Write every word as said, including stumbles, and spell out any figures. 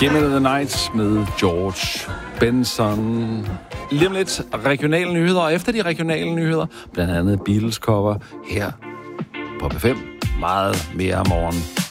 Game of the Night med George Benson. Lige om lidt regionale nyheder, og efter de regionale nyheder, blandt andet Beatles cover her på B fem. Meget mere om morgenen.